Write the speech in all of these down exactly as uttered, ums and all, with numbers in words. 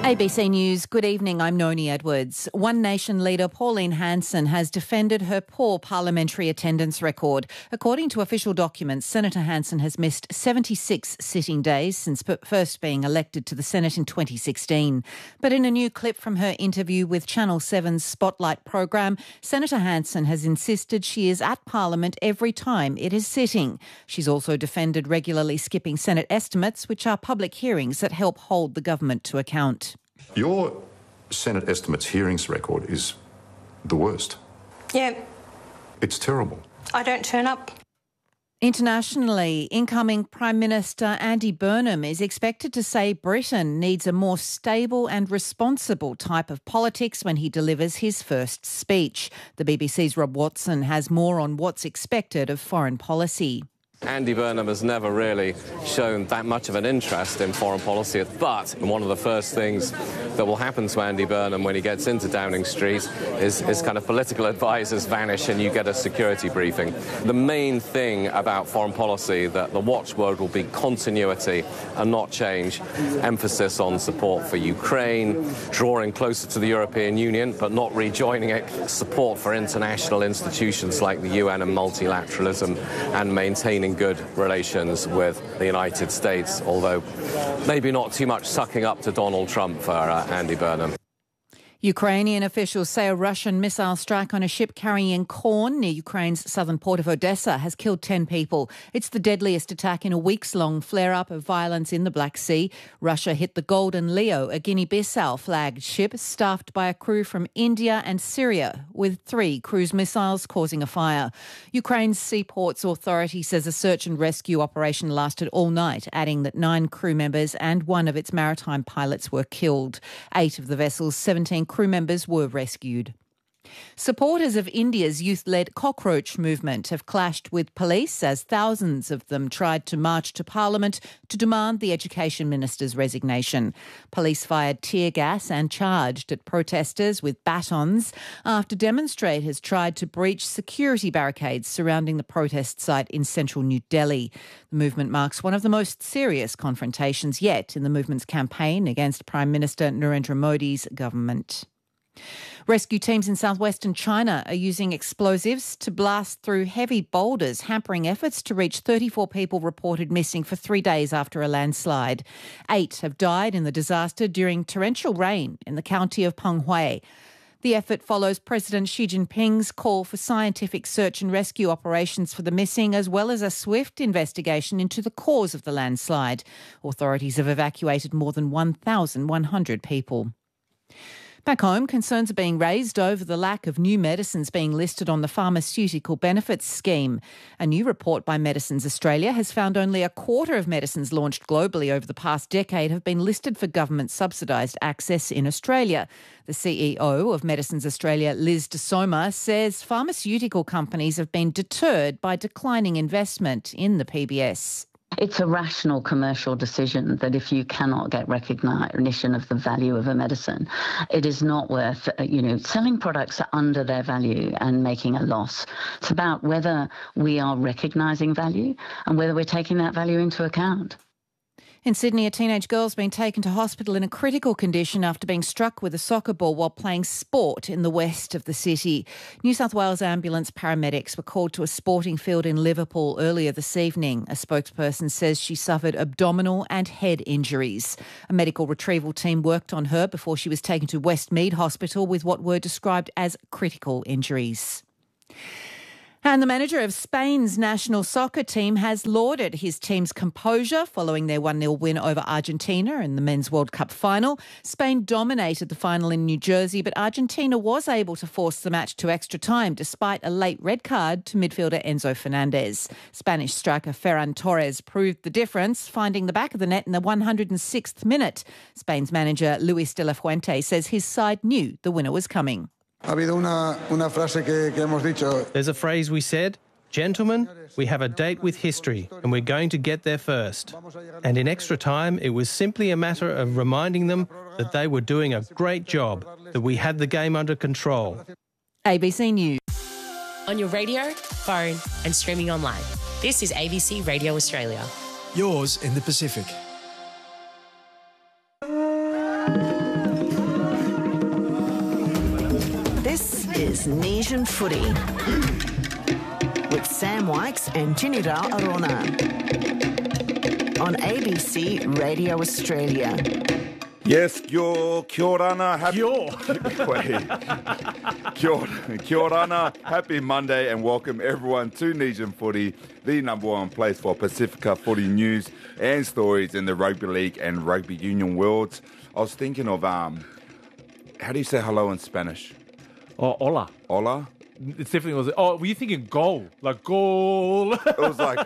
A B C News, good evening, I'm Noni Edwards. One Nation leader Pauline Hanson has defended her poor parliamentary attendance record. According to official documents, Senator Hanson has missed seventy-six sitting days since first being elected to the Senate in twenty sixteen. But in a new clip from her interview with Channel seven's Spotlight program, Senator Hanson has insisted she is at Parliament every time it is sitting. She's also defended regularly skipping Senate estimates, which are public hearings that help hold the government to account. Your Senate estimates hearings record is the worst. Yeah. It's terrible. I don't turn up. Internationally, incoming Prime Minister Andy Burnham is expected to say Britain needs a more stable and responsible type of politics when he delivers his first speech. The B B C's Rob Watson has more on what's expected of foreign policy. Andy Burnham has never really shown that much of an interest in foreign policy, but one of the first things that will happen to Andy Burnham when he gets into Downing Street is his kind of political advisors vanish and you get a security briefing. The main thing about foreign policy, that the watchword will be continuity and not change, emphasis on support for Ukraine, drawing closer to the European Union but not rejoining it, support for international institutions like the U N and multilateralism, and maintaining good relations with the United States, although maybe not too much sucking up to Donald Trump for uh, Andy Burnham. Ukrainian officials say a Russian missile strike on a ship carrying corn near Ukraine's southern port of Odessa has killed ten people. It's the deadliest attack in a weeks-long flare-up of violence in the Black Sea. Russia hit the Golden Leo, a Guinea-Bissau flagged ship staffed by a crew from India and Syria, with three cruise missiles causing a fire. Ukraine's Seaports Authority says a search and rescue operation lasted all night, adding that nine crew members and one of its maritime pilots were killed. Eight of the vessel's seventeen crew members were rescued. Supporters of India's youth-led cockroach movement have clashed with police as thousands of them tried to march to Parliament to demand the Education Minister's resignation. Police fired tear gas and charged at protesters with batons after demonstrators tried to breach security barricades surrounding the protest site in central New Delhi. The movement marks one of the most serious confrontations yet in the movement's campaign against Prime Minister Narendra Modi's government. Rescue teams in southwestern China are using explosives to blast through heavy boulders, hampering efforts to reach thirty-four people reported missing for three days after a landslide. Eight have died in the disaster during torrential rain in the county of Penghui. The effort follows President Xi Jinping's call for scientific search and rescue operations for the missing, as well as a swift investigation into the cause of the landslide. Authorities have evacuated more than one thousand one hundred people. Back home, concerns are being raised over the lack of new medicines being listed on the Pharmaceutical Benefits Scheme. A new report by Medicines Australia has found only a quarter of medicines launched globally over the past decade have been listed for government subsidised access in Australia. The C E O of Medicines Australia, Liz De Soma, says pharmaceutical companies have been deterred by declining investment in the P B S. It's a rational commercial decision that if you cannot get recognition of the value of a medicine, it is not worth, you know, selling products under their value and making a loss. It's about whether we are recognising value and whether we're taking that value into account. In Sydney, a teenage girl's been taken to hospital in a critical condition after being struck with a soccer ball while playing sport in the west of the city. New South Wales ambulance paramedics were called to a sporting field in Liverpool earlier this evening. A spokesperson says she suffered abdominal and head injuries. A medical retrieval team worked on her before she was taken to Westmead Hospital with what were described as critical injuries. And the manager of Spain's national soccer team has lauded his team's composure following their one nil win over Argentina in the Men's World Cup final. Spain dominated the final in New Jersey, but Argentina was able to force the match to extra time despite a late red card to midfielder Enzo Fernandez. Spanish striker Ferran Torres proved the difference, finding the back of the net in the one hundred sixth minute. Spain's manager Luis de la Fuente says his side knew the winner was coming. There's a phrase we said, gentlemen, we have a date with history and we're going to get there first. And in extra time, it was simply a matter of reminding them that they were doing a great job, that we had the game under control. A B C News. On your radio, phone and streaming online. This is A B C Radio Australia. Yours in the Pacific. This is Nation Footy with Sam Wykes and Tinira Arona on A B C Radio Australia. Yes, kia ora, happy... Kia ora. Kia ora, happy Monday and welcome everyone to Nation Footy, the number one place for Pacifica footy news and stories in the rugby league and rugby union worlds. I was thinking of, um, how do you say hello in Spanish? Oh, hola. Hola? It's definitely was. Oh, were you thinking goal? Like goal? It was like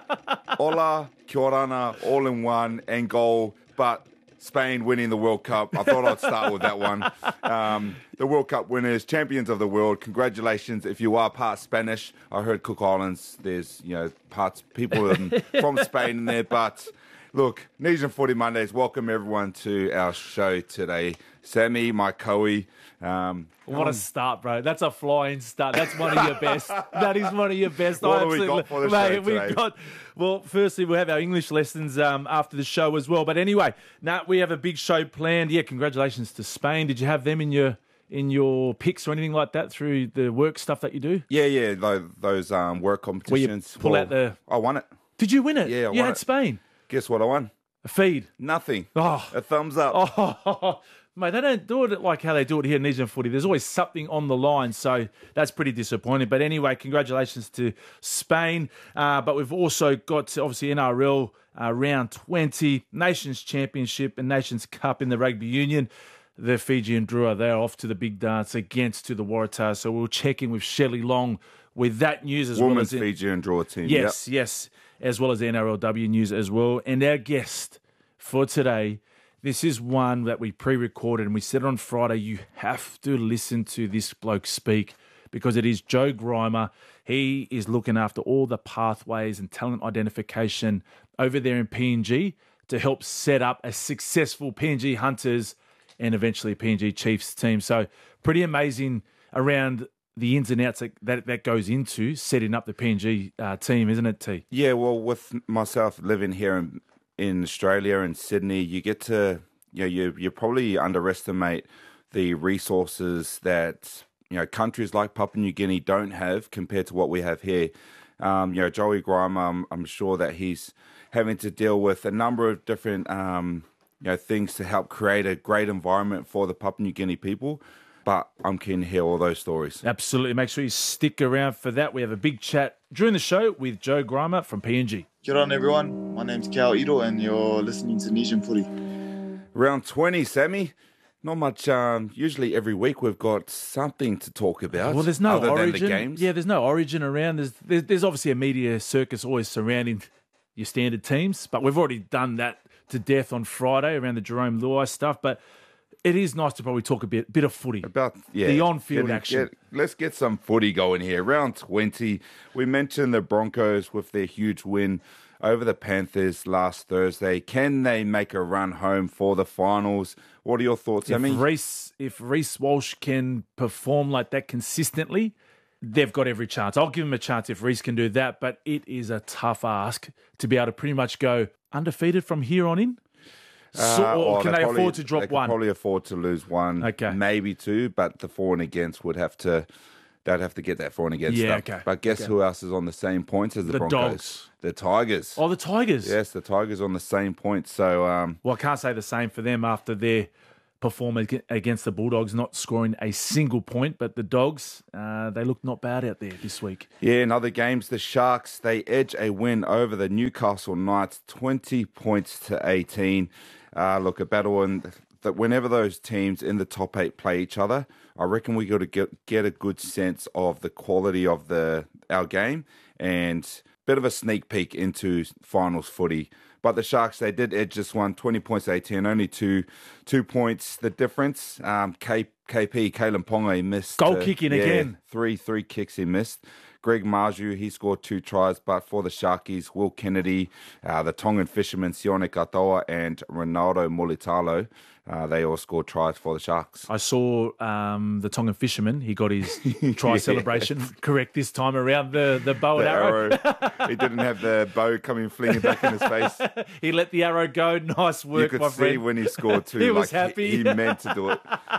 hola, kia ora, all in one, and goal, but Spain winning the World Cup. I thought I'd start with that one. Um, the World Cup winners, champions of the world. Congratulations if you are part Spanish. I heard Cook Islands, there's, you know, parts people in, from Spain in there. But look, Nation Footy Mondays, welcome everyone to our show today. Sammy, my Coe. Um, what a start, bro. That's a flying start. That's one of your best. That is one of your best. What I have we got for the mate, show today? We've got, well, firstly, we'll have our English lessons um, after the show as well. But anyway, now we have a big show planned. Yeah, congratulations to Spain. Did you have them in your in your picks or anything like that through the work stuff that you do? Yeah, yeah, those, those um, work competitions. Where you pull well, out the... I won it. Did you win it? Yeah, I You won had it. Spain. Guess what I won? A feed. Nothing. Oh. A thumbs up. Oh, mate, they don't do it like how they do it here in Nation Footy. There's always something on the line, so that's pretty disappointing. But anyway, congratulations to Spain. Uh, but we've also got, obviously, N R L uh, round twenty, Nations Championship and Nations Cup in the rugby union. The Fijian Drua, they're off to the big dance against to the Waratahs. So we'll check in with Shelley Long with that news as Women's well as... Fijian Drua team. Yes, yep. yes, as well as the N R L W news as well. And our guest for today, this is one that we pre-recorded and we said on Friday, you have to listen to this bloke speak because it is Joe Grima. He is looking after all the pathways and talent identification over there in P N G to help set up a successful P N G Hunters and eventually P N G Chiefs team. So pretty amazing around the ins and outs that, that, that goes into setting up the P N G uh, team, isn't it, T? Yeah, well, with myself living here in, in Australia and Sydney, you get to, you know, you, you probably underestimate the resources that, you know, countries like Papua New Guinea don't have compared to what we have here. Um, you know, Joey Grima, I'm, I'm sure that he's having to deal with a number of different, um, you know, things to help create a great environment for the Papua New Guinea people. But I'm keen to hear all those stories. Absolutely. Make sure you stick around for that. We have a big chat during the show with Joe Grima from P N G. Kia ora, everyone. My name's Cal Ito, and you're listening to Nation Footy. Round twenty, Sammy. Not much. Um, usually every week we've got something to talk about. Well, there's no other origin. Than the games. Yeah, there's no origin around. There's, there's there's obviously a media circus always surrounding your standard teams, but we've already done that to death on Friday around the Jerome Luai stuff. But it is nice to probably talk a bit bit of footy. About yeah, the on-field get, action. Get, let's get some footy going here. Round twenty. We mentioned the Broncos with their huge win over the Panthers last Thursday. Can they make a run home for the finals? What are your thoughts, If Sammy? Reece, if Reece Walsh can perform like that consistently, they've got every chance. I'll give them a chance if Reece can do that, but it is a tough ask to be able to pretty much go undefeated from here on in. So, Uh, or well, can they probably- afford to drop they could one? Probably afford to lose one, Okay. maybe two, but the for and against would have to. They'd have to get that for and against Yeah, stuff. okay, But guess okay. who else is on the same points as the, The Broncos? Dogs. The Tigers. Oh, the Tigers. Yes, the Tigers on the same points. So, um, Well, I can't say the same for them after their performance against the Bulldogs, not scoring a single point. But the Dogs, uh, they look not bad out there this week. yeah, in other games, the Sharks, they edge a win over the Newcastle Knights, twenty points to eighteen. Uh, look, a battle in that whenever those teams in the top eight play each other, I reckon we got to get get a good sense of the quality of the our game and bit of a sneak peek into finals footy. But the Sharks, they did edge this one, twenty points to eighteen, only two two points the difference. Um, K, KP, Kalen Ponga, he missed. Goal uh, kicking yeah, again. Three, three kicks he missed. Greg Marju, he scored two tries, but for the Sharkies, Will Kennedy, uh, the Tongan fisherman Sione Katoa, and Ronaldo Mulitalo, uh, they all scored tries for the Sharks. I saw um, the Tongan fisherman. He got his try Yeah. celebration correct this time around. The the bow and The arrow. arrow. He didn't have the bow coming flinging back in his face. He let the arrow go. Nice work, You could my see friend. when he scored too. He like was happy. He, he meant to do it.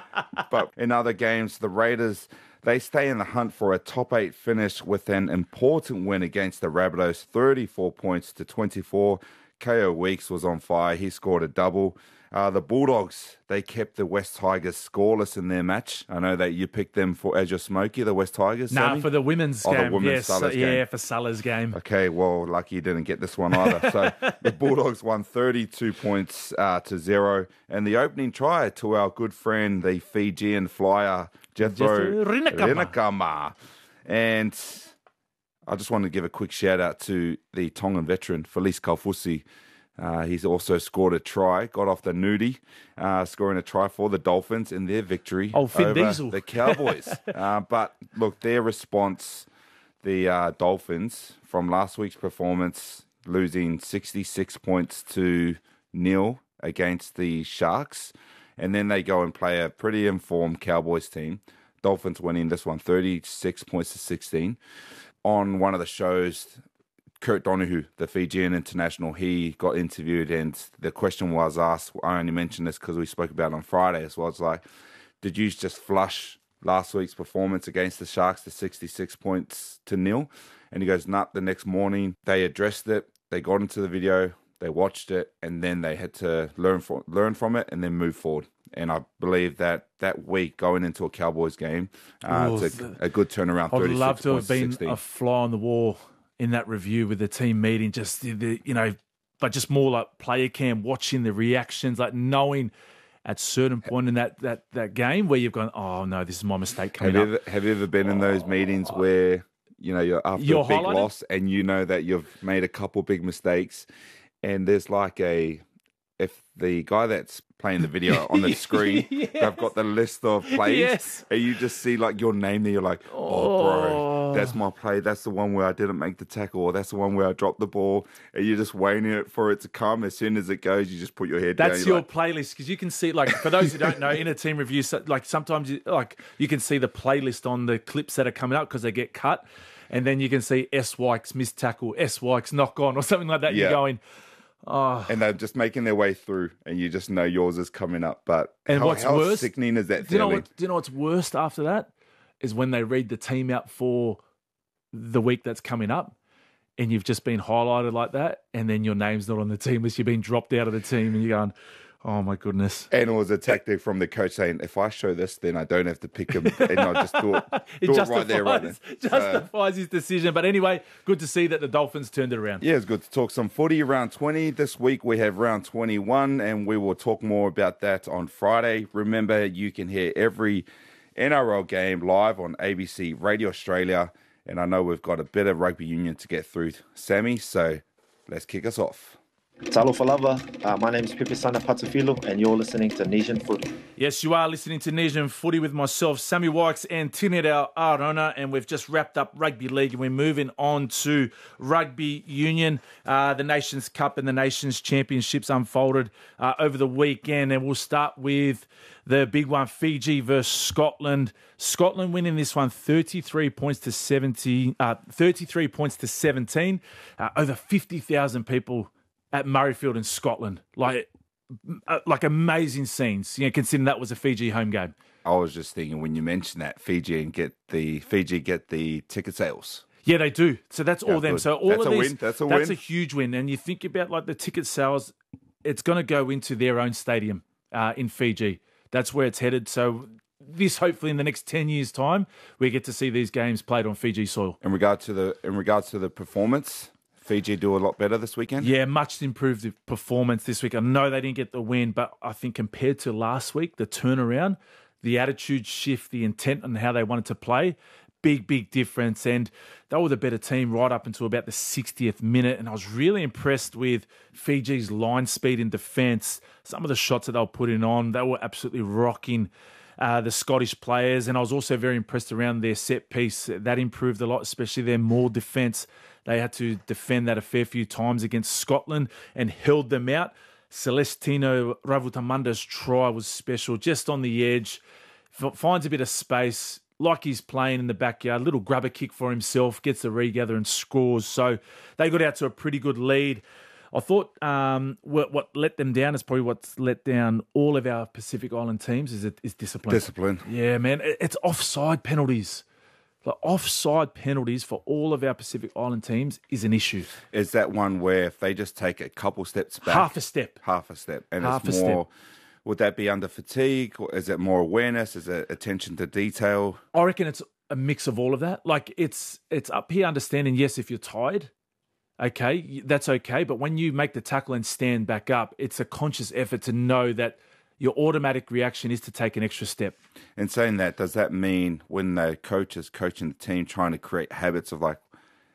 But in other games, the Raiders, they stay in the hunt for a top eight finish with an important win against the Rabbitohs, thirty-four points to twenty-four. K O Weeks was on fire. He scored a double. Uh, the Bulldogs, they kept the West Tigers scoreless in their match. I know that you picked them for as your smoky, the West Tigers. Nah, Sammy? for the women's oh, game. The women's yes, Salah's yeah, game. for Salah's game. Okay, well, lucky you didn't get this one either. So the Bulldogs won thirty-two points uh, to zero. And the opening try to our good friend, the Fijian flyer, Jethro Rinakama. Rinakama. And I just wanted to give a quick shout out to the Tongan veteran, Felice Kaufusi. Uh, he's also scored a try, got off the nudie, uh, scoring a try for the Dolphins in their victory oh, Finn over Diesel. the Cowboys. uh, but look, their response, the uh, Dolphins, from last week's performance, losing sixty-six points to nil against the Sharks, and then they go and play a pretty informed Cowboys team. Dolphins winning this one, thirty-six points to sixteen. On one of the shows, Kurt Donahue, the Fijian international, he got interviewed, and the question was asked, I only mentioned this because we spoke about it on Friday as well, it's like, did you just flush last week's performance against the Sharks to sixty-six points to nil? And he goes, nah, the next morning they addressed it, they got into the video, they watched it, and then they had to learn from, learn from it and then move forward. And I believe that that week going into a Cowboys game, uh, Ooh, it's a, a good turnaround. I'd love to have been sixteen. a fly on the wall in that review with the team meeting, just the, the you know, but just more like player cam, watching the reactions, like knowing at certain point in that that that game where you've gone, oh no, this is my mistake coming have you up. ever, have you ever been in those meetings where you know you're after You're a big highlighted? loss and you know that you've made a couple big mistakes, and there's like a if the guy that's playing the video on the screen, Yes. they've got the list of plays, Yes. and you just see like your name there, you're like, oh, bro, that's my play. That's the one where I didn't make the tackle, or that's the one where I dropped the ball, and you're just waiting it for it to come. As soon as it goes, you just put your head down. That's you're your like, playlist, because you can see, like, for those who don't know, in a team review, so, like sometimes you, like you can see the playlist on the clips that are coming up because they get cut, and then you can see S. Wykes missed tackle, S. Wykes knock on, or something like that. Yeah. You're going, oh. And they're just making their way through, and you just know yours is coming up. But And how, what's how worse, sickening is that do you know feeling? what? Do you know what's worst after that is when they read the team out for the week that's coming up, and you've just been highlighted like that, and then your name's not on the team list. You've been dropped out of the team, and you're going, oh my goodness. And it was a tactic from the coach saying, if I show this, then I don't have to pick him, and I'll just do it, It do it justifies, right there, right then. justifies his decision. But anyway, good to see that the Dolphins turned it around. Yeah, it's good to talk some footy. Round twenty. This week we have round twenty-one, and we will talk more about that on Friday. Remember, you can hear every N R L game live on A B C Radio Australia. And I know we've got a bit of rugby union to get through, Sammy, so let's kick us off. Talo Falava, uh, my name is Pepe Sana Patafilo, and you're listening to Nation Footy. Yes, you are listening to Nation Footy with myself, Sammy Wykes, and Tinidau Arona, and we've just wrapped up Rugby League, and we're moving on to Rugby Union. Uh, the Nations Cup and the Nations Championships unfolded uh, over the weekend, and we'll start with the big one, Fiji versus Scotland. Scotland winning this one thirty-three points to seventy, uh, thirty-three points to seventeen. Uh, over fifty thousand people at Murrayfield in Scotland. Like, uh, like amazing scenes, you know, considering that was a Fiji home game. I was just thinking when you mentioned that Fiji and get the Fiji get the ticket sales. Yeah, they do. So that's all Yeah, them. good. So all That's of a these, win. That's a that's win. a huge win. And you think about like the ticket sales, it's going to go into their own stadium uh, in Fiji. That's where it's headed. So this, hopefully, in the next ten years' time, we get to see these games played on Fiji soil. In regard to the in regards to the performance, Fiji do a lot better this weekend. Yeah, much improved performance this week. I know they didn't get the win, but I think compared to last week, the turnaround, the attitude shift, the intent on how they wanted to play, big, big difference. And they were the better team right up until about the sixtieth minute. And I was really impressed with Fiji's line speed in defence. Some of the shots that they were putting on, they were absolutely rocking uh, the Scottish players. And I was also very impressed around their set piece. That improved a lot, especially their maul defence. They had to defend that a fair few times against Scotland and held them out. Celestino Ravutamanda's try was special, just on the edge. F- finds a bit of space, like he's playing in the backyard. Little grubber kick for himself, gets the regather and scores. So they got out to a pretty good lead. I thought um, what, what let them down is probably what's let down all of our Pacific Island teams is is discipline. Discipline. Yeah, man. It, it's offside penalties. The offside penalties for all of our Pacific Island teams is an issue. Is that one where if they just take a couple steps back, half a step, half a step, and half it's a more? step. Would that be under fatigue? Or is it more awareness? Is it attention to detail? I reckon it's a mix of all of that. Like it's it's up here understanding. Yes, if you're tired, okay, that's okay. But when you make the tackle and stand back up, it's a conscious effort to know that your automatic reaction is to take an extra step. And saying that, does that mean when the coach is coaching the team trying to create habits of like,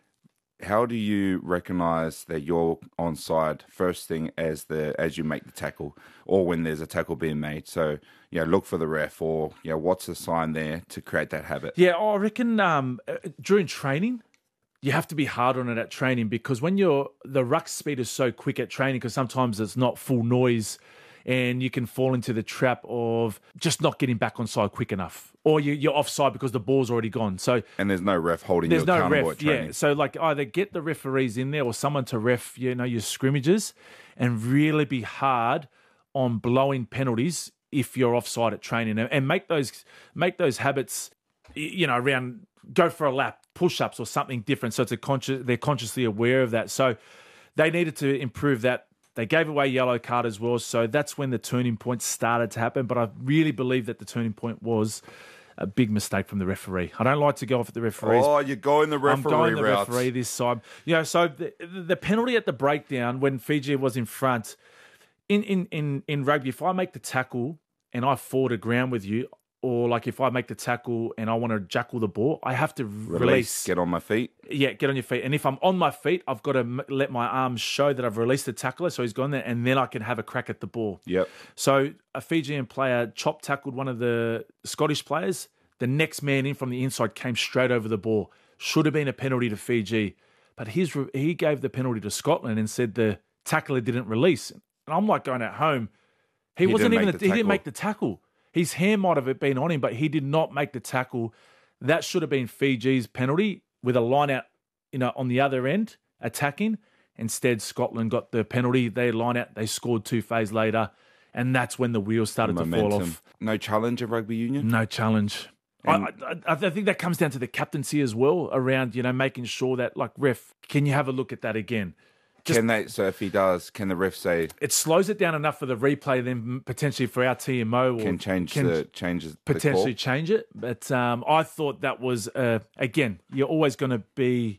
how do you recognize that you're onside first thing as the as you make the tackle or when there's a tackle being made? So, you know, look for the ref or, you know, what's the sign there to create that habit? Yeah, I reckon um, during training, you have to be hard on it at training because when you're, the ruck speed is so quick at training because sometimes it's not full noise and you can fall into the trap of just not getting back on side quick enough. Or you, you're offside because the ball's already gone. So and there's no ref holding there's you no accountable ref, at training. yeah. So like either get the referees in there or someone to ref, you know, your scrimmages and really be hard on blowing penalties if you're offside at training and, and make those make those habits, you know, around go for a lap, push-ups or something different. So it's a conscious, they're consciously aware of that. So they needed to improve that. They gave away yellow card as well, so that's when the turning point started to happen. But I really believe that the turning point was a big mistake from the referee. I don't like to go off at the referees. Oh, you're going the referee I'm going the route. referee this time. You know, so the, the penalty at the breakdown when Fiji was in front, in, in, in, in rugby, if I make the tackle and I fall to ground with you, or like if I make the tackle and I want to jackal the ball, I have to release. Release, get on my feet. Yeah, get on your feet. And if I'm on my feet, I've got to m- let my arms show that I've released the tackler, so he's gone there, and then I can have a crack at the ball. Yep. So a Fijian player chop tackled one of the Scottish players. The next man in from the inside came straight over the ball. Should have been a penalty to Fiji. But his, he gave the penalty to Scotland and said the tackler didn't release. And I'm like going at home. He, He wasn't didn't even, make a, the he didn't tackle. make the tackle. His hand might have been on him, but he did not make the tackle. That should have been Fiji's penalty with a line out, you know, on the other end attacking. Instead, Scotland got the penalty. They line out. They scored two phase later, and that's when the wheels started Momentum. to fall off. No challenge in rugby union? No challenge. I, I, I think that comes down to the captaincy as well around, you know, making sure that, like, ref, can you have a look at that again? Just, can they? So if he does, can the ref say it slows it down enough for the replay, then potentially for our T M O, or can change can the changes potentially the call? change it? But um, I thought that was uh, again, you're always going to be,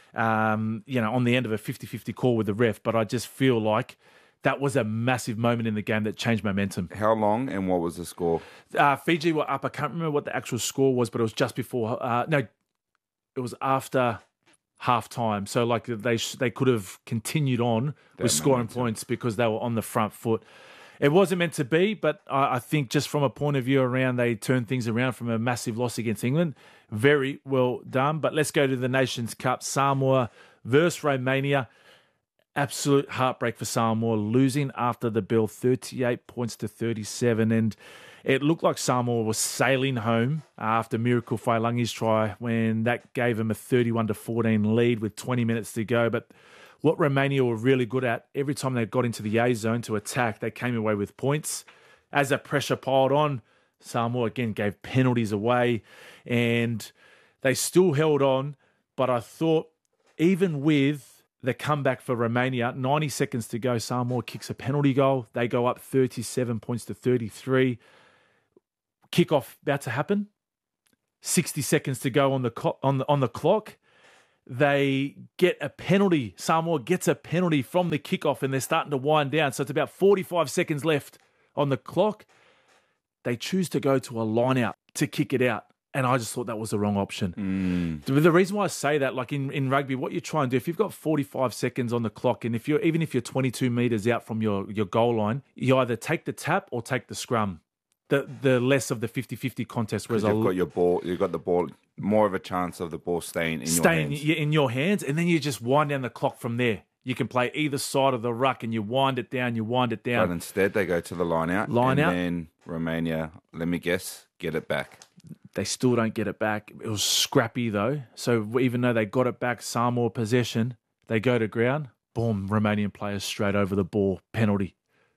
um, you know, on the end of a fifty-fifty call with the ref. But I just feel like that was a massive moment in the game that changed momentum. How long and what was the score? Uh, Fiji were up. I can't remember what the actual score was, but it was just before. Uh, no, it was after half time. So like they sh- they could have continued on That with scoring momentum. points because they were on the front foot. It wasn't meant to be, but I, I think just from a point of view around, they turned things around from a massive loss against England. Very well done. But let's go to the Nations Cup. Samoa versus Romania. Absolute heartbreak for Samoa, losing after the bell, thirty-eight points to thirty-seven. And it looked like Samoa was sailing home after Miracle Failangi's try when that gave them a thirty-one to fourteen lead with twenty minutes to go. But what Romania were really good at, every time they got into the A zone to attack, they came away with points. As that pressure piled on, Samoa again gave penalties away and they still held on. But I thought even with the comeback for Romania, ninety seconds to go, Samoa kicks a penalty goal. They go up thirty-seven points to thirty-three. Kickoff about to happen. sixty seconds to go on the co- on the on the clock. They get a penalty. Samoa gets a penalty from the kickoff, and they're starting to wind down. So it's about forty-five seconds left on the clock. They choose to go to a line out to kick it out. And I just thought that was the wrong option. Mm. The reason why I say that, like in, in rugby, what you try and do, if you've got forty-five seconds on the clock, and if you're even if you're twenty-two metres out from your, your goal line, you either take the tap or take the scrum. The the less of the fifty-fifty contest. Whereas You've a, got your ball, you've got the ball, more of a chance of the ball staying in staying your hands. in your hands, and then you just wind down the clock from there. You can play either side of the ruck, and you wind it down, you wind it down. But instead, they go to the line out. Line and out. then Romania, let me guess, get it back. They still don't get it back. It was scrappy, though. So even though they got it back, Samoa possession, they go to ground. boom, Romanian players straight over the ball, penalty.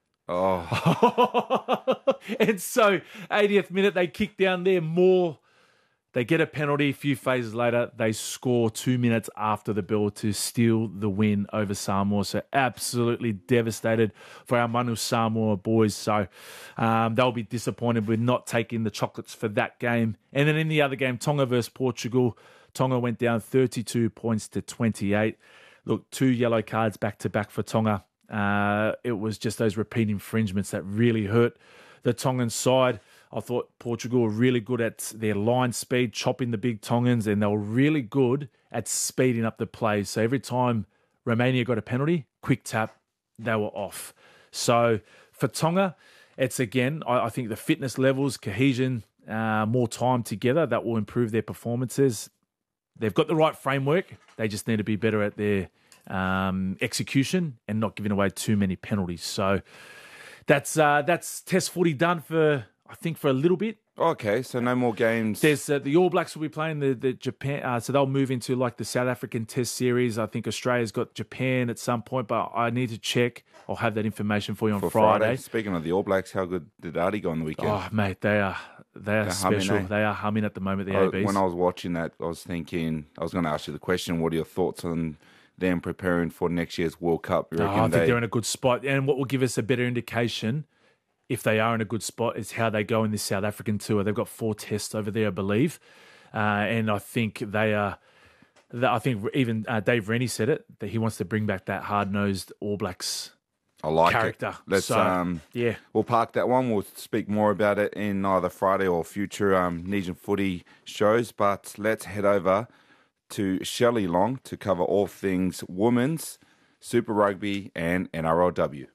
Oh. And so, eightieth minute, they kick down there more. They get a penalty. A few phases later, they score two minutes after the bell to steal the win over Samoa. So absolutely devastated for our Manu Samoa boys. So um, they'll be disappointed with not taking the chocolates for that game. And then in the other game, Tonga versus Portugal, Tonga went down thirty-two points to twenty-eight. Look, two yellow cards back-to-back for Tonga. Uh, it was just those repeat infringements that really hurt the Tongan side. I thought Portugal were really good at their line speed, chopping the big Tongans, and they were really good at speeding up the play. So every time Romania got a penalty, quick tap, they were off. So for Tonga, it's again, I, I think the fitness levels, cohesion, uh, more time together, that will improve their performances. They've got the right framework. They just need to be better at their um, execution and not giving away too many penalties. So that's uh, that's Test footy done for, I think, for a little bit. Okay, so no more games. There's uh, the All Blacks will be playing the, the Japan, uh, so they'll move into like the South African Test series. I think Australia's got Japan at some point, but I need to check. I'll have that information for you on for Friday. Friday. Speaking of the All Blacks, how good did Artie go on the weekend? Oh, mate, they are they are They're special. humming, eh? They are humming at the moment. The I, A Bs. When I was watching that, I was thinking, I was going to ask you the question, what are your thoughts on them preparing for next year's World Cup? You Oh, reckon I think they... they're in a good spot. And what will give us a better indication if they are in a good spot is how they go in this South African tour. They've got four tests over there, I believe. Uh, and I think they are, I think even uh, Dave Rennie said it, that he wants to bring back that hard-nosed All Blacks I like character. it. Let's, so, um, yeah. We'll park that one. We'll speak more about it in either Friday or future um, Nesian footy shows. But let's head over to Shelley Long to cover all things women's, Super Rugby and N R L W.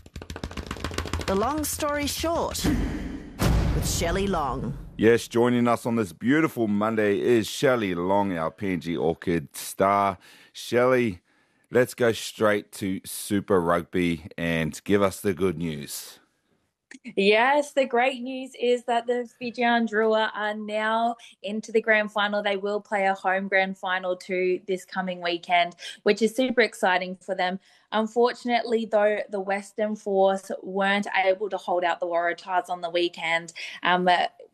The long story short with Shelley Long. Yes, joining us on this beautiful Monday is Shelley Long, our P N G Orchid star. Shelley, let's go straight to Super Rugby and give us the good news. Yes, the great news is that the Fijian Drua are now into the grand final. They will play a home grand final too this coming weekend, which is super exciting for them. Unfortunately, though, the Western Force weren't able to hold out the Waratahs on the weekend. Um,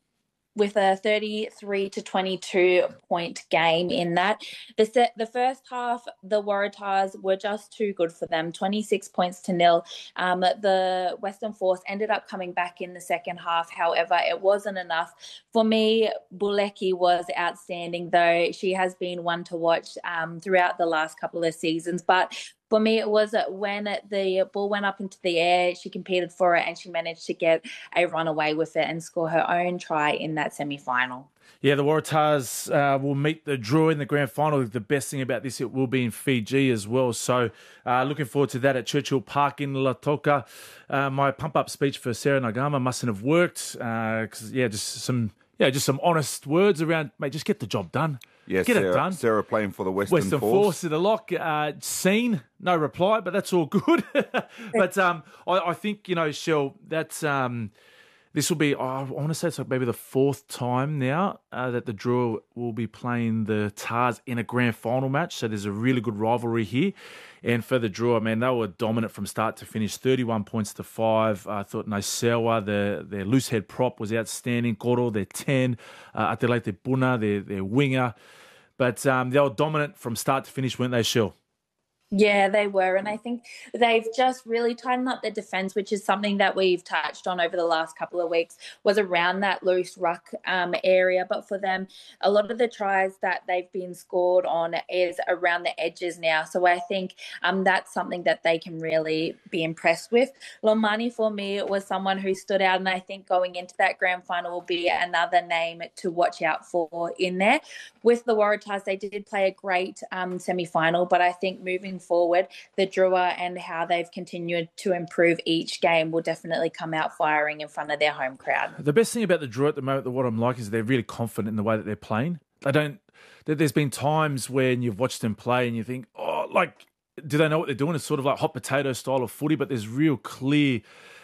with a thirty-three to twenty-two point game in that. The set, the first half, the Waratahs were just too good for them, twenty-six points to nil. Um, the Western Force ended up coming back in the second half. However, it wasn't enough. For me, Buleki was outstanding, though. She has been one to watch um, throughout the last couple of seasons, but for me, it was when the ball went up into the air, she competed for it and she managed to get a run away with it and score her own try in that semi-final. Yeah, the Waratahs uh, will meet the Drua in the grand final. The best thing about this, it will be in Fiji as well. So uh, looking forward to that at Churchill Park in Lautoka. Uh, my pump-up speech for Sarah Nagama mustn't have worked. Uh, 'cause, yeah, just some... Yeah, just some honest words around, mate, just get the job done. Yes, get Sarah, it done. Sarah playing for the Western, Western Force. Force in the lock. Uh, seen, no reply, but that's all good. But um, I, I think, you know, Shell, that's... Um, this will be, oh, I want to say it's like maybe the fourth time now uh, that the Drua will be playing the Tars in a grand final match. So there's a really good rivalry here. And for the Drua, man, they were dominant from start to finish, thirty-one points to five. I thought Naisewa, the, their loose head prop, was outstanding. Koro, their ten. Uh, Atelete Buna, their, their winger. But um, they were dominant from start to finish, weren't they, Shell? Yeah, they were. And I think they've just really tightened up their defence, which is something that we've touched on over the last couple of weeks, was around that loose ruck um, area. But for them, a lot of the tries that they've been scored on is around the edges now. So I think um, that's something that they can really be impressed with. Lomani, for me, was someone who stood out. And I think going into that grand final will be another name to watch out for in there. With the Waratahs, they did play a great um, semi-final, but I think moving forward, the Drua and how they've continued to improve each game will definitely come out firing in front of their home crowd. The best thing about the Drua at the moment, what I'm like, is they're really confident in the way that they're playing. They don't. There's been times when you've watched them play and you think, oh, like, do they know what they're doing? It's sort of like hot potato style of footy, but there's real clear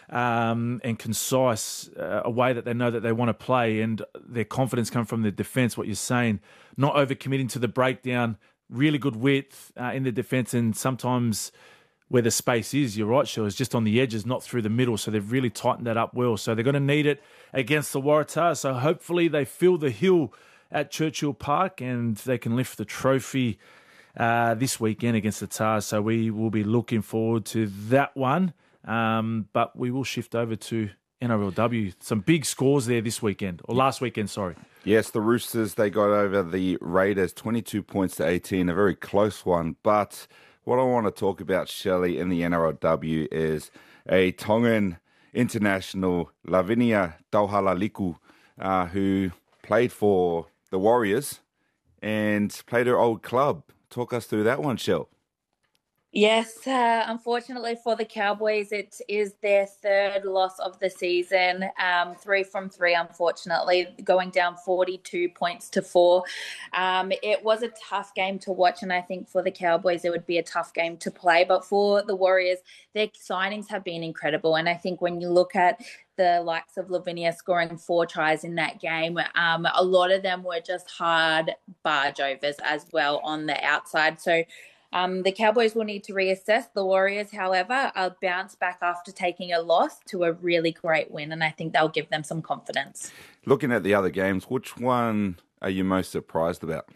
um, and concise uh, a way that they know that they want to play, and their confidence comes from their defence. What you're saying, not overcommitting to the breakdown. Really good width uh, in the defence, and sometimes where the space is, you're right, Shell, is just on the edges, not through the middle. So they've really tightened that up well. So they're going to need it against the Waratahs. So hopefully they fill the hill at Churchill Park and they can lift the trophy uh, this weekend against the Tars. So we will be looking forward to that one. Um, but we will shift over to N R L W. Some big scores there this weekend, or last weekend, sorry. Yes, the Roosters, they got over the Raiders, twenty-two points to eighteen, a very close one. But what I want to talk about, Shelley, in the N R L W is a Tongan international, Lavinia Tauhalaliku, uh, who played for the Warriors and played her old club. Talk us through that one, Shell. Yes, uh, unfortunately for the Cowboys, it is their third loss of the season, um, three from three, unfortunately, going down forty-two points to four. Um, it was a tough game to watch, and I think for the Cowboys, it would be a tough game to play. But for the Warriors, their signings have been incredible. And I think when you look at the likes of Lavinia scoring four tries in that game, um, a lot of them were just hard barge overs as well on the outside. So Um, the Cowboys will need to reassess. The Warriors, however, are bounced back after taking a loss to a really great win, and I think they'll give them some confidence. Looking at the other games, which one are you most surprised about?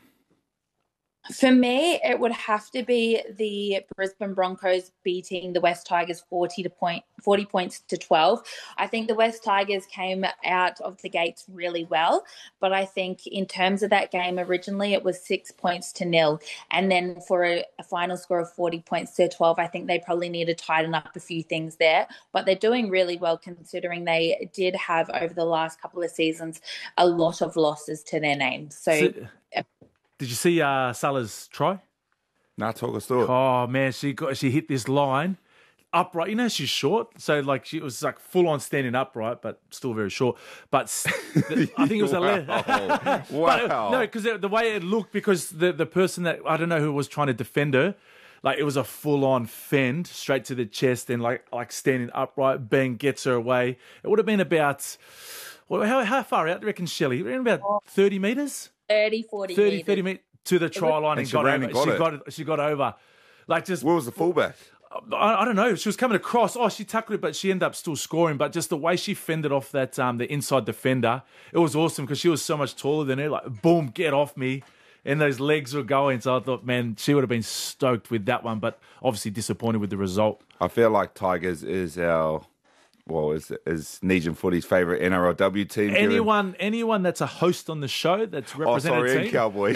For me, it would have to be the Brisbane Broncos beating the West Tigers forty to point, forty points to twelve. I think the West Tigers came out of the gates really well, but I think in terms of that game, originally it was six points to nil. And then for a, a final score of forty points to twelve, I think they probably need to tighten up a few things there. But they're doing really well considering they did have over the last couple of seasons a lot of losses to their name. So... so- Did you see uh, Salah's try? Nah, talk us through it. Oh, man, she got she hit this line upright. You know, she's short. So, like, she was, like, full-on standing upright, but still very short. But I think it was a... wow. wow. But, no, because the way it looked, because the, the person that, I don't know who was trying to defend her, like, it was a full-on fend straight to the chest and, like, like standing upright. Bang, gets her away. It would have been about... Well, how, how far out do you reckon, Shelley? About thirty metres? thirty, forty thirty, meters. thirty meters to the try line and, and got over. And got she it. got she got over. Like just Where was the fullback? I, I don't know. She was coming across. Oh, she tackled it, but she ended up still scoring. But just the way she fended off that um the inside defender, it was awesome because she was so much taller than her. Like boom, get off me. And those legs were going. So I thought, man, she would have been stoked with that one, but obviously disappointed with the result. I feel like Tigers is our Well, is is Nesian Footy's favourite N R L W team? Anyone, anyone that's a host on the show that's represented. Oh, sorry, team. Cowboys.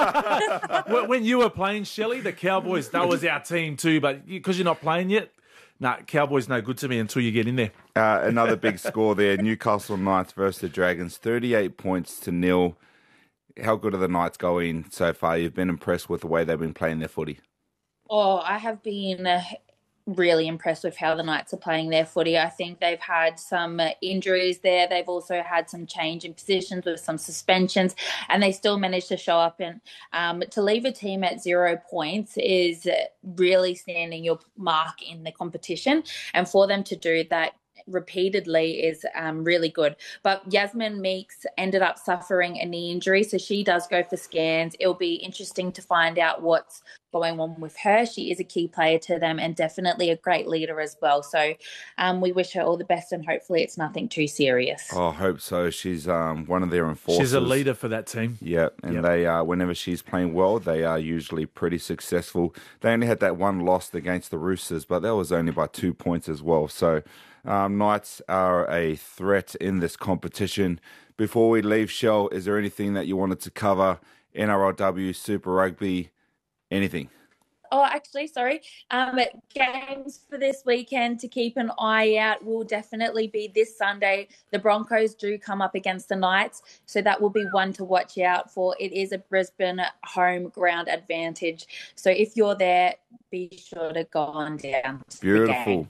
When you were playing, Shelley, the Cowboys, that was our team too. But because you're not playing yet, nah, Cowboys no good to me until you get in there. Uh, another big score there: Newcastle Knights versus the Dragons, thirty-eight points to nil. How good are the Knights going so far? You've been impressed with the way they've been playing their footy. Oh, I have been uh, really impressed with how the Knights are playing their footy. I think they've had some uh, injuries there. They've also had some change in positions with some suspensions, and they still managed to show up. And um, to leave a team at zero points is really standing your mark in the competition. And for them to do that repeatedly is um, really good. But Yasmin Meeks ended up suffering a knee injury, so she does go for scans. It'll be interesting to find out what's going on with her. She is a key player to them and definitely a great leader as well. So um, we wish her all the best and hopefully it's nothing too serious. Oh, I hope so. She's um, one of their enforcers. She's a leader for that team. Yeah, and yep. they uh, whenever she's playing well, they are usually pretty successful. They only had that one loss against the Roosters, but that was only by two points as well. So um, Knights are a threat in this competition. Before we leave, Shell, is there anything that you wanted to cover? N R L W, Super Rugby, anything? Oh, actually, sorry. Um, games for this weekend to keep an eye out will definitely be this Sunday. The Broncos do come up against the Knights, so that will be one to watch out for. It is a Brisbane home ground advantage. So if you're there, be sure to go on down to Beautiful. the game.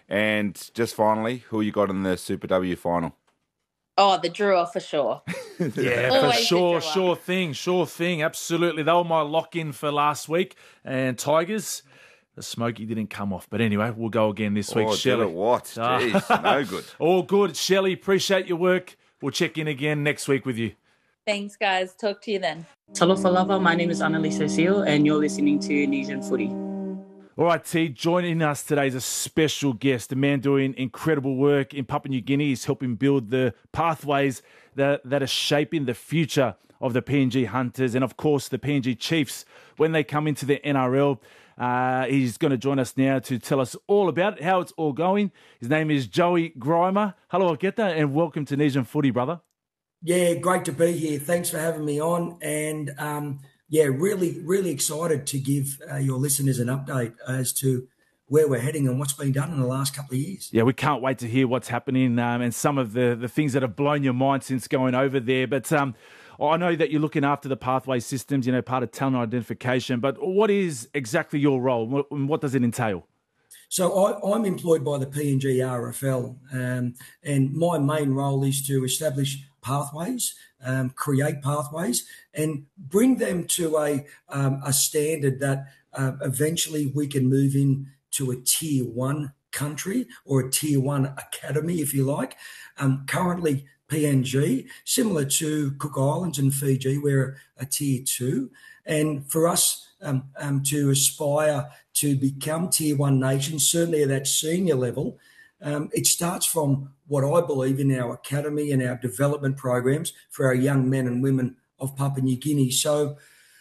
And just finally, who you got in the Super W final? Oh, the Drua for sure. Yeah, for Always sure, the Drua. sure thing, sure thing. Absolutely. They were my lock-in for last week. And Tigers, the smoky didn't come off. But anyway, we'll go again this week. Oh, Shelley. did it what? Jeez, no good. All good. Shelley, appreciate your work. We'll check in again next week with you. Thanks, guys. Talk to you then. Talofa lava, my name is Annalisa Seal, and you're listening to Nesian Footy. All right, T, joining us today is a special guest, a man doing incredible work in Papua New Guinea. He's helping build the pathways that, that are shaping the future of the P N G Hunters and, of course, the P N G Chiefs when they come into the N R L. Uh, he's going to join us now to tell us all about it, how it's all going. His name is Joey Grima. Hello, Ogeta, and welcome to Nesian Footy, brother. Yeah, great to be here. Thanks for having me on. And, um, yeah, really, really excited to give uh, your listeners an update as to where we're heading and what's been done in the last couple of years. Yeah, we can't wait to hear what's happening um, and some of the, the things that have blown your mind since going over there. But um, I know that you're looking after the pathway systems, you know, part of talent identification. But what is exactly your role? What, what does it entail? So I, I'm employed by the P N G R F L, um, and my main role is to establish pathways, um, create pathways, and bring them to a um, a standard that uh, eventually we can move in to a tier one country or a tier one academy, if you like. Um, currently, P N G, similar to Cook Islands and Fiji, we're a tier two, and for us um, um, to aspire to become tier one nations, certainly at that senior level, um, it starts from what I believe in our academy and our development programs for our young men and women of Papua New Guinea. So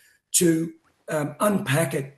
to um, unpack it,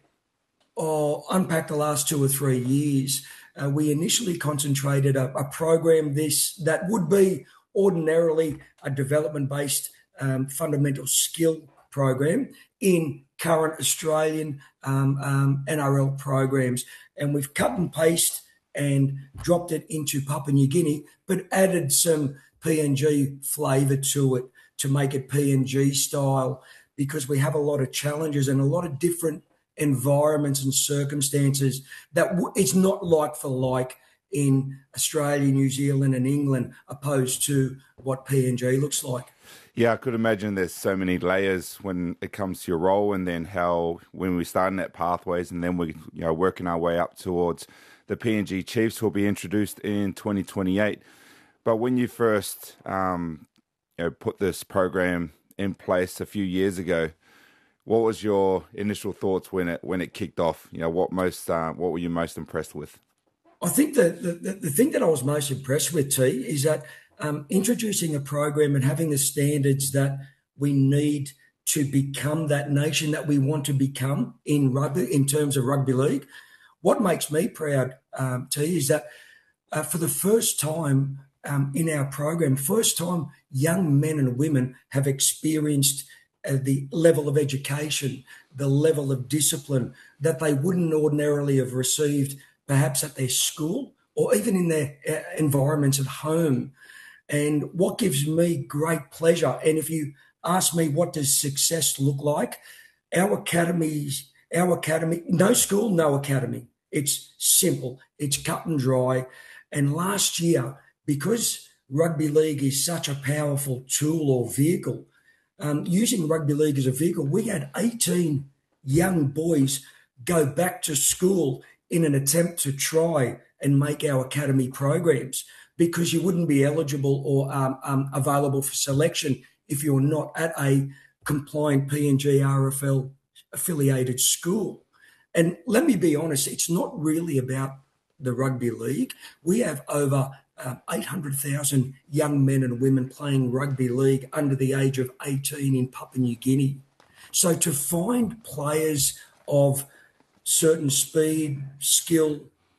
or unpack the last two or three years, uh, we initially concentrated a, a program this that would be ordinarily a development-based um, fundamental skill program in current Australian um, um, N R L programs. And we've cut and pasted and dropped it into Papua New Guinea, but added some P N G flavour to it to make it P N G style, because we have a lot of challenges and a lot of different environments and circumstances that w- it's not like for like in Australia, New Zealand and England, opposed to what P N G looks like. Yeah, I could imagine there's so many layers when it comes to your role, and then how when we starting at pathways and then we you know working our way up towards the P N G Chiefs will be introduced in twenty twenty-eight. But when you first um, you know, put this program in place a few years ago, what was your initial thoughts when it when it kicked off? You know, what most uh, what were you most impressed with? I think the, the, the thing that I was most impressed with, T, is that um, introducing a program and having the standards that we need to become that nation that we want to become in rugby, in terms of rugby league. What makes me proud, um, T, is that uh, for the first time um, in our program, first time young men and women have experienced uh, the level of education, the level of discipline that they wouldn't ordinarily have received perhaps at their school or even in their uh, environments at home. And what gives me great pleasure, and if you ask me what does success look like, our academies, our academy, no school, no academy. It's simple, it's cut and dry. And last year, because rugby league is such a powerful tool or vehicle, um, using rugby league as a vehicle, we had eighteen young boys go back to school in an attempt to try and make our academy programs, because you wouldn't be eligible or um, um, available for selection if you're not at a compliant P N G R F L affiliated school. And let me be honest, it's not really about the rugby league. We have over um, eight hundred thousand young men and women playing rugby league under the age of eighteen in Papua New Guinea. So to find players of certain speed, skill,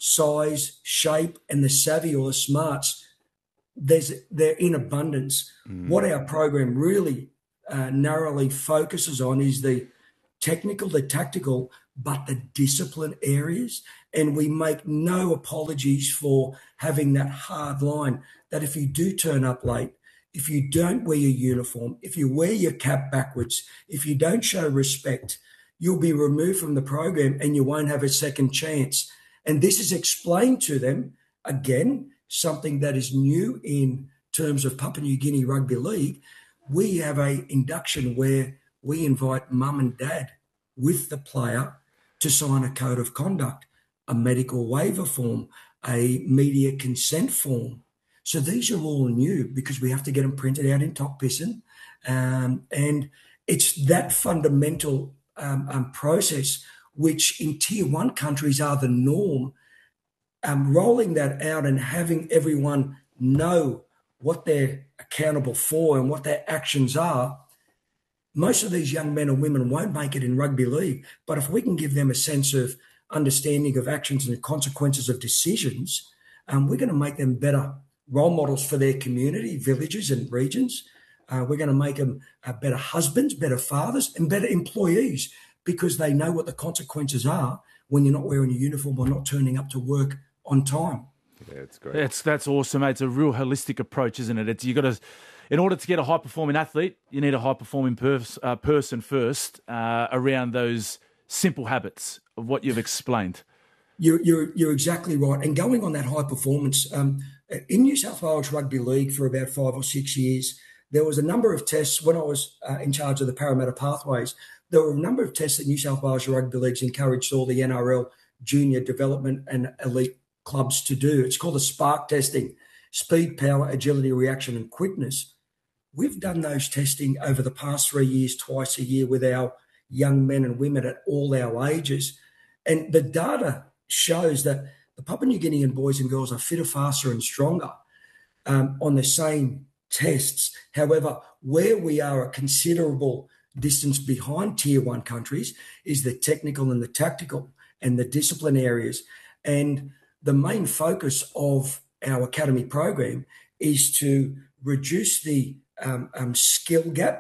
size, shape, and the savvy or the smarts, there's they're in abundance. Mm. What our program really uh, narrowly focuses on is the technical, the tactical, but the discipline areas. And we make no apologies for having that hard line that if you do turn up late, if you don't wear your uniform, if you wear your cap backwards, if you don't show respect, you'll be removed from the program and you won't have a second chance. And this is explained to them, again, something that is new in terms of Papua New Guinea Rugby League. We have a induction where we invite mum and dad with the player to sign a code of conduct, a medical waiver form, a media consent form. So these are all new because we have to get them printed out in Tok Pisin. Um, and it's that fundamental um, um, process which in tier one countries are the norm, um, rolling that out and having everyone know what they're accountable for and what their actions are, most of these young men and women won't make it in rugby league. But if we can give them a sense of understanding of actions and consequences of decisions, um, we're going to make them better role models for their community, villages and regions. Uh, we're going to make them uh, better husbands, better fathers, and better employees because they know what the consequences are when you're not wearing a uniform or not turning up to work on time. Yeah, it's great. That's that's awesome, mate. It's a real holistic approach, isn't it? It's you got to, in order to get a high performing athlete, you need a high performing pers- uh, person first uh, around those simple habits of what you've explained. You're, you're, you're exactly right. And going on that high performance, um, in New South Wales Rugby League for about five or six years, there was a number of tests when I was uh, in charge of the Parramatta Pathways. There were a number of tests that New South Wales Rugby League's encouraged all the N R L junior development and elite clubs to do. It's called the SPARK testing, speed, power, agility, reaction and quickness. We've done those testing over the past three years, twice a year with our young men and women at all our ages. And the data shows that the Papua New Guinean boys and girls are fitter, faster and stronger um, on the same tests. However, where we are a considerable distance behind tier one countries is the technical and the tactical and the discipline areas. And the main focus of our academy program is to reduce the um, um, skill gap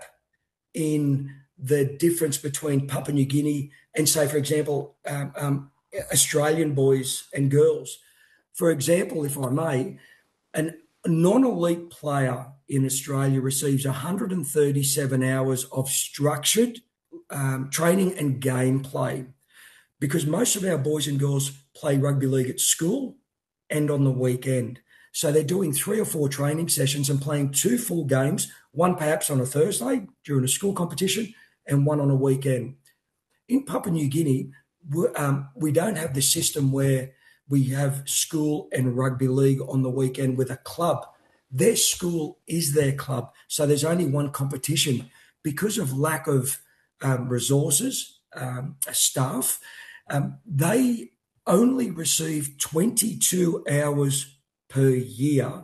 in the difference between Papua New Guinea and, say, for example, um, um, Australian boys and girls. For example, if I may, an non-elite player in Australia receives one hundred thirty-seven hours of structured um, training and gameplay because most of our boys and girls play rugby league at school and on the weekend. So they're doing three or four training sessions and playing two full games, one perhaps on a Thursday during a school competition and one on a weekend. In Papua New Guinea, um, we don't have the system where we have school and rugby league on the weekend with a club. Their school is their club. So there's only one competition because of lack of um, resources, um, staff. Um, they only receive twenty-two hours per year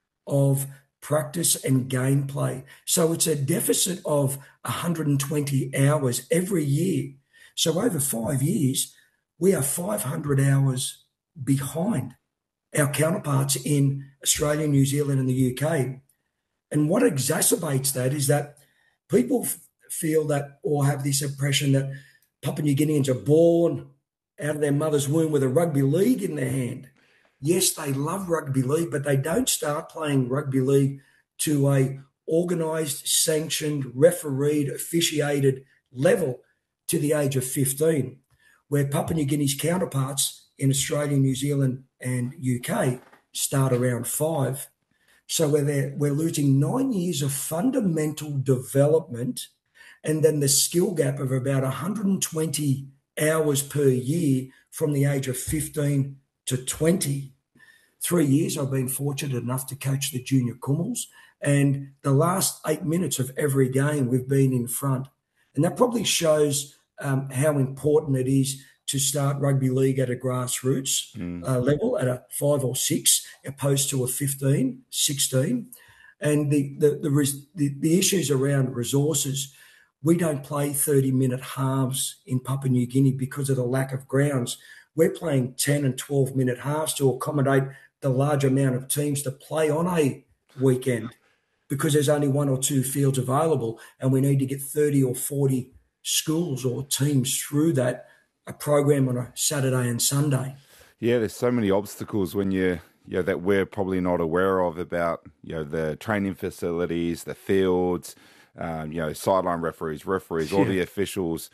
of practice and gameplay. So it's a deficit of one hundred twenty hours every year. So over five years, we are five hundred hours behind our counterparts in Australia, New Zealand and the U K. And what exacerbates that is that people f- feel that or have this impression that Papua New Guineans are born out of their mother's womb with a rugby league in their hand. Yes, they love rugby league, but they don't start playing rugby league to a organised, sanctioned, refereed, officiated level to the age of fifteen, where Papua New Guinea's counterparts in Australia, New Zealand and U K start around five. So we're, we're losing nine years of fundamental development and then the skill gap of about one hundred twenty hours per year from the age of fifteen to twenty. Three years I've been fortunate enough to coach the junior Kummels, and the last eight minutes of every game we've been in front. And that probably shows um, how important it is to start rugby league at a grassroots mm. uh, level, at a five or six, opposed to a fifteen, sixteen. And the, the, the, res- the, the issues around resources, we don't play thirty-minute halves in Papua New Guinea because of the lack of grounds. We're playing ten and twelve-minute halves to accommodate the large amount of teams to play on a weekend because there's only one or two fields available and we need to get thirty or forty schools or teams through that, a program on a Saturday and Sunday. Yeah, there's so many obstacles when you, you know, that we're probably not aware of about, you know, the training facilities, the fields, um, you know, sideline referees, referees, all yeah. the officials.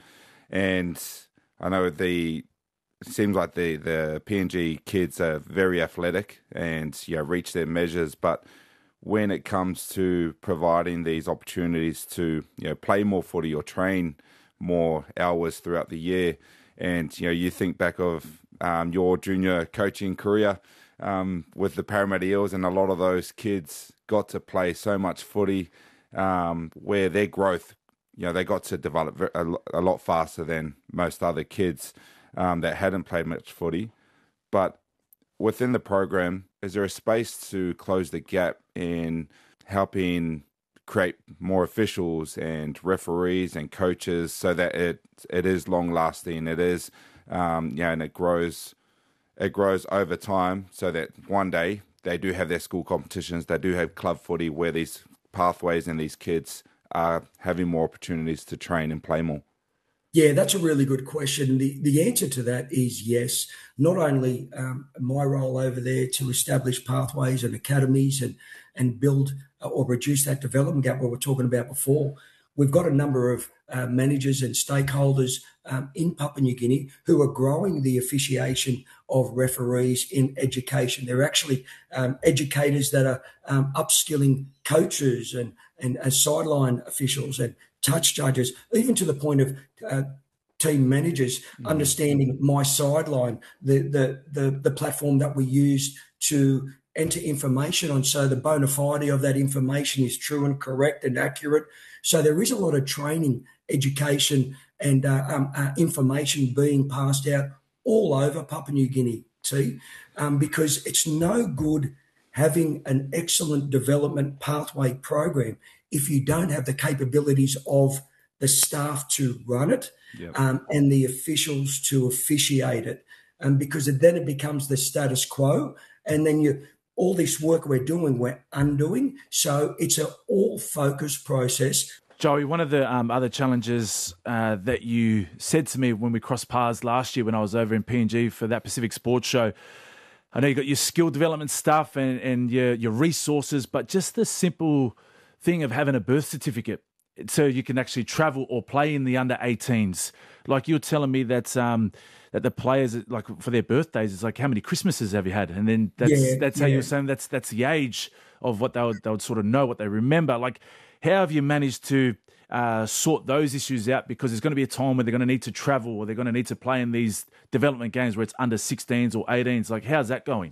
And I know the it seems like the, the P N G kids are very athletic and, you know, reach their measures, but when it comes to providing these opportunities to, you know, play more footy or train more hours throughout the year, and, you know, you think back of um, your junior coaching career um, with the Parramatta Eels, and a lot of those kids got to play so much footy um, where their growth, you know, they got to develop a, a lot faster than most other kids um, that hadn't played much footy. But within the program, is there a space to close the gap in helping create more officials and referees and coaches so that it it is long lasting, it is, um, you know, and it grows, it grows over time, so that one day they do have their school competitions, they do have club footy where these pathways and these kids are having more opportunities to train and play more? Yeah, that's a really good question. The the answer to that is yes. Not only um, my role over there to establish pathways and academies and and build or reduce that development gap we were talking about before. We've got a number of uh, managers and stakeholders um, in Papua New Guinea who are growing the officiation of referees in education. They're actually um, educators that are um, upskilling coaches and, and, and sideline officials and touch judges, even to the point of uh, team managers mm-hmm. understanding my sideline, the, the the the platform that we use to enter information on, so the bona fide of that information is true and correct and accurate. So there is a lot of training, education, and uh, um, uh, information being passed out all over Papua New Guinea, see, um, because it's no good having an excellent development pathway program if you don't have the capabilities of the staff to run it yep. um, and the officials to officiate it, um, because then it becomes the status quo, and then you all this work we're doing, we're undoing. So it's an all-focused process. Joey, one of the um, other challenges uh, that you said to me when we crossed paths last year when I was over in P N G for that Pacific Sports Show, I know you got your skill development stuff and, and your, your resources, but just the simple thing of having a birth certificate so you can actually travel or play in the under eighteens. Like you were telling me that um, that the players, like for their birthdays, it's like, how many Christmases have you had? And then that's yeah, that's how yeah. you were saying that's that's the age of what they would, they would sort of know, what they remember. Like, how have you managed to uh, sort those issues out? Because there's going to be a time where they're going to need to travel or they're going to need to play in these development games where it's under sixteens or eighteens. Like, how's that going?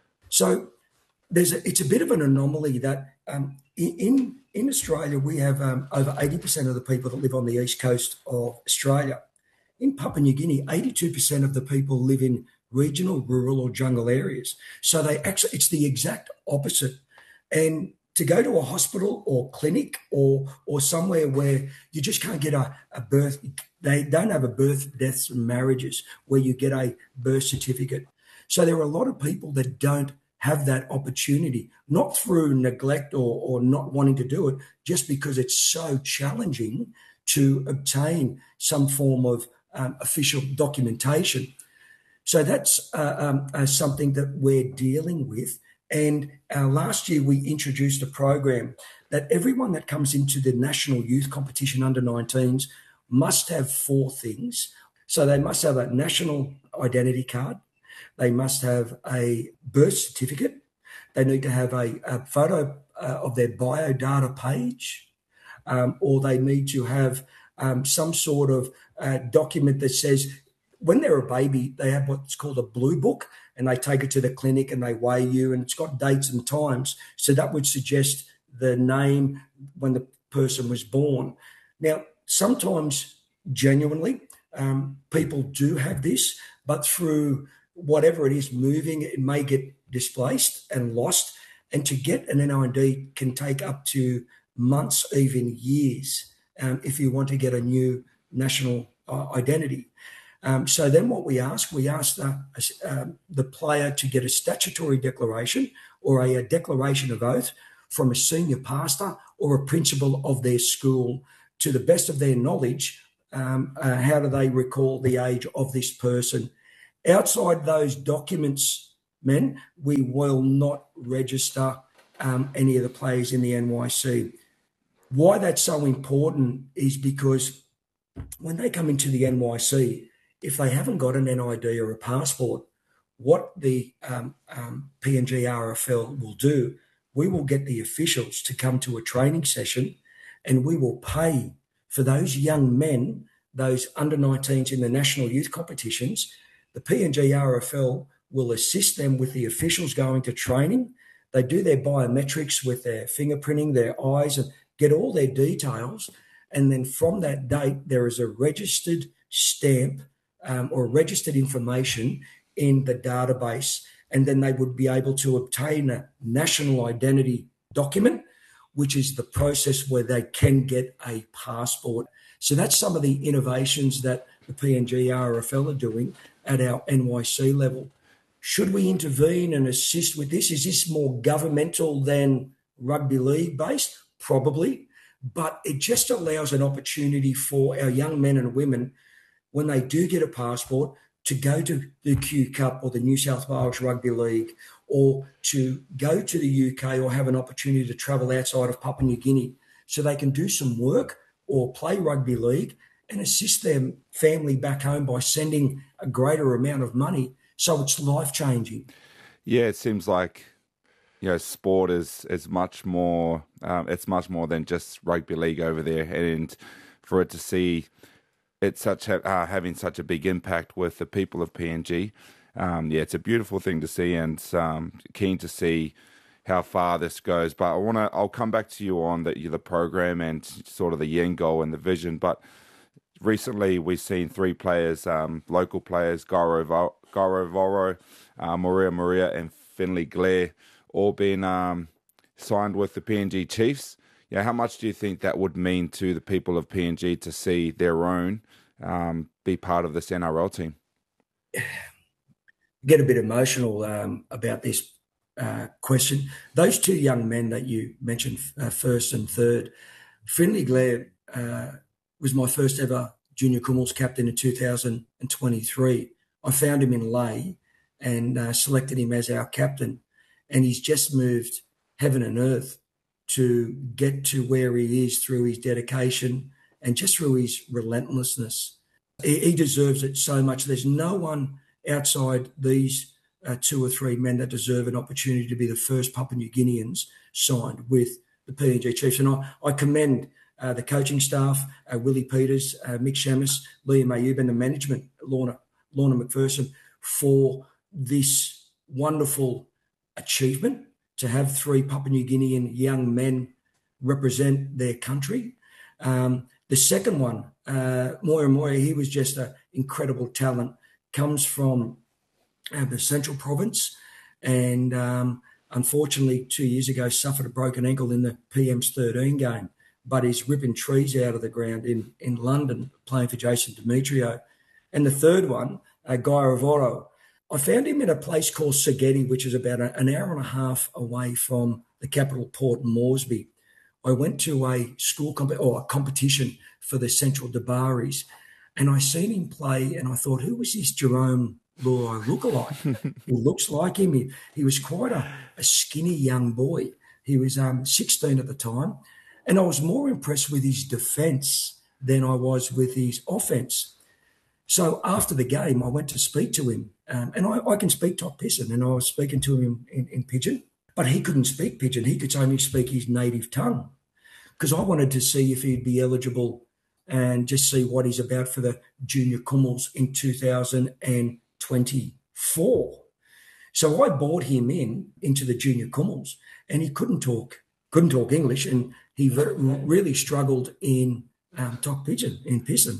So there's a, it's a bit of an anomaly that um, in in Australia we have um, over eighty percent of the people that live on the east coast of Australia. In Papua New Guinea, eighty-two percent of the people live in regional, rural or jungle areas. So they actually, it's the exact opposite. And to go to a hospital or clinic or or somewhere where you just can't get a, a birth, they don't have a birth, deaths and marriages where you get a birth certificate. So there are a lot of people that don't have that opportunity, not through neglect or, or not wanting to do it, just because it's so challenging to obtain some form of um, official documentation. So that's uh, um, uh, something that we're dealing with. And uh, last year we introduced a program that everyone that comes into the national youth competition under nineteens must have four things. So they must have a national identity card. They must have a birth certificate. They need to have a, a photo uh, of their biodata page, um, or they need to have um, some sort of uh, document that says when they're a baby, they have what's called a blue book, and they take it to the clinic and they weigh you, and it's got dates and times. So that would suggest the name when the person was born. Now, sometimes genuinely, um, people do have this, but through whatever it is moving, it may get displaced and lost. And to get an N I D can take up to months, even years, um, if you want to get a new national uh, identity. Um, so then what we ask, we ask the, uh, the player to get a statutory declaration or a, a declaration of oath from a senior pastor or a principal of their school to the best of their knowledge. Um, uh, how do they recall the age of this person? Outside those documents, men, we will not register um, any of the players in the N Y C. Why that's so important is because when they come into the N Y C, if they haven't got an N I D or a passport, what the um, um, P N G R F L will do, we will get the officials to come to a training session and we will pay for those young men, those under nineteens in the national youth competitions. The P N G R F L will assist them with the officials going to training. They do their biometrics with their fingerprinting, their eyes, and get all their details. And then from that date, there is a registered stamp um, or registered information in the database. And then they would be able to obtain a national identity document, which is the process where they can get a passport. So that's some of the innovations that the P N G R F L are doing at our N Y C level. Should we intervene and assist with this? Is this more governmental than rugby league based? Probably. But it just allows an opportunity for our young men and women, when they do get a passport, to go to the Q Cup or the New South Wales Rugby League, or to go to the U K or have an opportunity to travel outside of Papua New Guinea, so they can do some work or play rugby league and assist their family back home by sending a greater amount of money. So it's life-changing. Yeah, it seems like, you know, sport is, is much more, um, it's much more than just rugby league over there. And for it to see it such ha- uh, having such a big impact with the people of P N G, um, yeah, it's a beautiful thing to see, and um, keen to see how far this goes. But I want to, I'll come back to you on the, the program and sort of the end goal and the vision. But recently we've seen three players, um, local players, Gairo Gairo Voro, uh, Maria Maria and Finley Glare, all been um, signed with the P N G Chiefs. Yeah, how much do you think that would mean to the people of P N G to see their own um, be part of this N R L team? Get a bit emotional um, about this uh, question. Those two young men that you mentioned, uh, first and third, Finley Glare uh, was my first ever junior Kumals captain in two thousand twenty-three. I found him in Lae and uh, selected him as our captain, and he's just moved heaven and earth to get to where he is through his dedication and just through his relentlessness. He, he deserves it so much. There's no one outside these uh, two or three men that deserve an opportunity to be the first Papua New Guineans signed with the P N G Chiefs. And I, I commend uh, the coaching staff, uh, Willie Peters, uh, Mick Shamus, Liam Ayub, and the management, Lorna, Lorna McPherson, for this wonderful achievement to have three Papua New Guinean young men represent their country. Um, the second one, uh, Moya Moya, he was just an incredible talent, comes from uh, the Central Province, and um, unfortunately two years ago suffered a broken ankle in the P M's thirteen game, but is ripping trees out of the ground in, in London playing for Jason Demetrio. And the third one, uh, Guy Ravoro, I found him in a place called Sageti, which is about a, an hour and a half away from the capital Port Moresby. I went to a school comp- or a competition for the Central Dabaris, and I seen him play, and I thought, who was this Jerome Luai lookalike? He looks like him. He, he was quite a, a skinny young boy. He was um, sixteen at the time, and I was more impressed with his defence than I was with his offence. So after the game, I went to speak to him, um, and I, I can speak top Pisson, and I was speaking to him in, in, in Pidgin, but he couldn't speak Pidgin. He could only speak his native tongue, because I wanted to see if he'd be eligible and just see what he's about for the Junior Kumals in two thousand twenty-four. So I brought him in into the Junior Kumals, and he couldn't talk, couldn't talk English, and he very, really struggled in um, top Pidgin, in Pisson.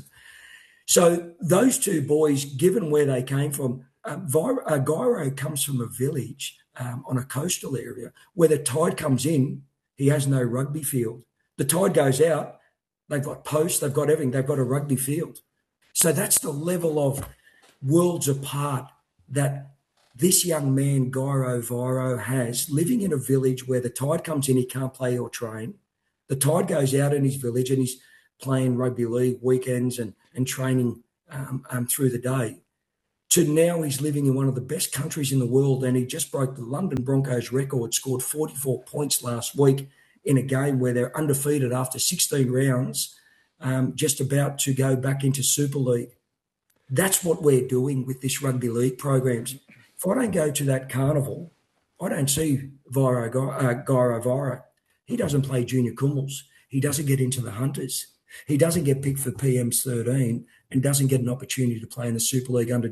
So those two boys, given where they came from, uh, Vir- uh, Gairo comes from a village um, on a coastal area where the tide comes in, he has no rugby field. The tide goes out, they've got posts, they've got everything, they've got a rugby field. So that's the level of worlds apart that this young man, Gairo Viro, has, living in a village where the tide comes in, he can't play or train. The tide goes out in his village and he's playing rugby league weekends and, and training um, um, through the day. To now he's living in one of the best countries in the world, and he just broke the London Broncos record, scored forty-four points last week in a game where they're undefeated after sixteen rounds, um, just about to go back into Super League. That's what we're doing with this rugby league programs. If I don't go to that carnival, I don't see Viro, uh, Gairo Viro. He doesn't play junior Kumals. He doesn't get into the Hunters. He doesn't get picked for P M's thirteen and doesn't get an opportunity to play in the Super League under